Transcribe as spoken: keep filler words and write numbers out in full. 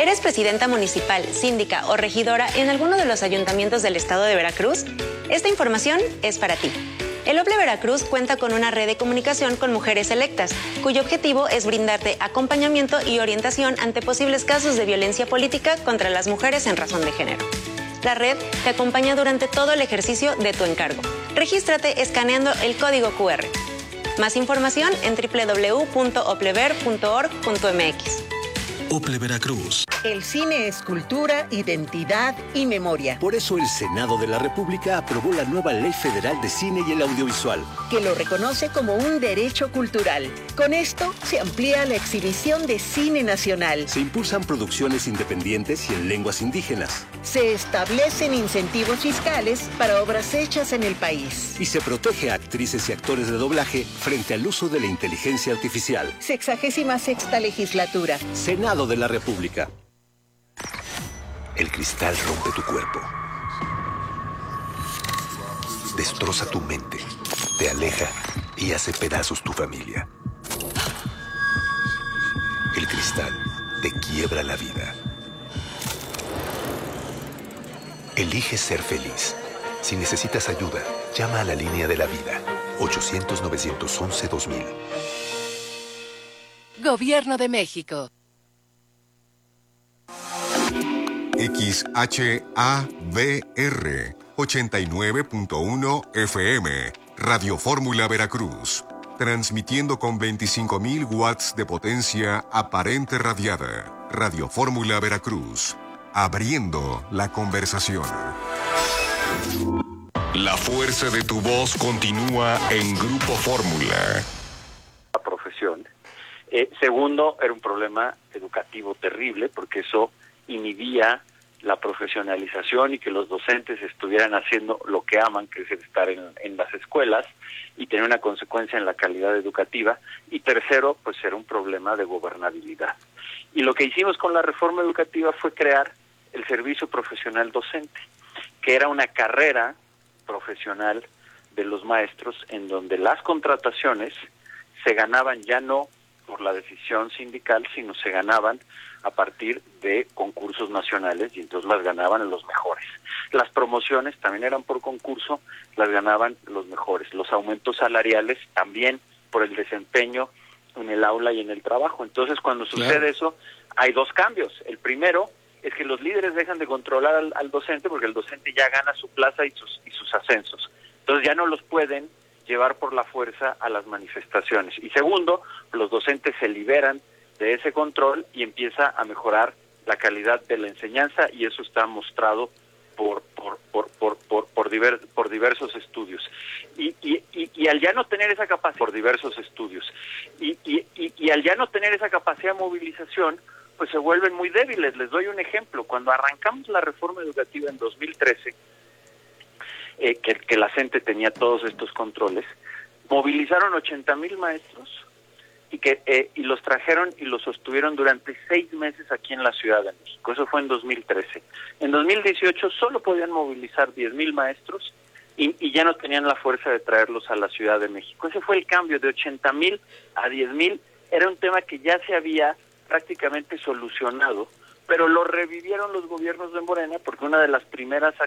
¿Eres presidenta municipal, síndica o regidora en alguno de los ayuntamientos del estado de Veracruz? Esta información es para ti. El O P L E Veracruz cuenta con una red de comunicación con mujeres electas, cuyo objetivo es brindarte acompañamiento y orientación ante posibles casos de violencia política contra las mujeres en razón de género. La red te acompaña durante todo el ejercicio de tu encargo. Regístrate escaneando el código cu erre. Más información en doble u doble u doble u punto o p l e ver punto org punto m x. O P L E Veracruz. El cine es cultura, identidad y memoria. Por eso el Senado de la República aprobó la nueva Ley Federal de Cine y el Audiovisual, que lo reconoce como un derecho cultural. Con esto se amplía la exhibición de cine nacional. Se impulsan producciones independientes y en lenguas indígenas. Se establecen incentivos fiscales para obras hechas en el país. Y se protege a actrices y actores de doblaje frente al uso de la inteligencia artificial. Sexagésima sexta legislatura. Senado de la República. El cristal rompe tu cuerpo. Destroza tu mente. Te aleja y hace pedazos tu familia. El cristal te quiebra la vida. Elige ser feliz. Si necesitas ayuda, llama a la línea de la vida. ochocientos, novecientos once, dos mil. Gobierno de México. X H A V R ochenta y nueve punto uno F M, Radio Fórmula Veracruz, transmitiendo con veinticinco mil watts de potencia aparente radiada. Radio Fórmula Veracruz, abriendo la conversación. La fuerza de tu voz continúa en Grupo Fórmula. La profesión. Eh, segundo, era un problema educativo terrible, porque eso inhibía la profesionalización y que los docentes estuvieran haciendo lo que aman, que es estar en, en las escuelas, y tener una consecuencia en la calidad educativa. Y tercero, pues era un problema de gobernabilidad. Y lo que hicimos con la reforma educativa fue crear el servicio profesional docente, que era una carrera profesional de los maestros en donde las contrataciones se ganaban ya no por la decisión sindical, sino se ganaban a partir de concursos nacionales, y entonces las ganaban los mejores. Las promociones también eran por concurso, las ganaban los mejores. Los aumentos salariales también por el desempeño en el aula y en el trabajo. Entonces, cuando sucede claro. eso, hay dos cambios. El primero es que los líderes dejan de controlar al, al docente, porque el docente ya gana su plaza y sus, y sus ascensos. Entonces ya no los pueden llevar por la fuerza a las manifestaciones. Y segundo, los docentes se liberan de ese control y empieza a mejorar la calidad de la enseñanza, y eso está mostrado por por por por por por, diver, por diversos estudios. Y, y, y, y al ya no tener esa capacidad por diversos estudios y, y, y, y al ya no tener esa capacidad de movilización, pues se vuelven muy débiles. Les doy un ejemplo. Cuando arrancamos la reforma educativa en dos mil trece, eh, que, que la CENTE tenía todos estos controles, movilizaron ochenta mil maestros y que eh, y los trajeron y los sostuvieron durante seis meses aquí en la Ciudad de México. Eso fue en dos mil trece. En dos mil dieciocho solo podían movilizar diez mil maestros y, y ya no tenían la fuerza de traerlos a la Ciudad de México. Ese fue el cambio de ochenta mil a diez mil. Era un tema que ya se había prácticamente solucionado, pero lo revivieron los gobiernos de Morena, porque una de las primeras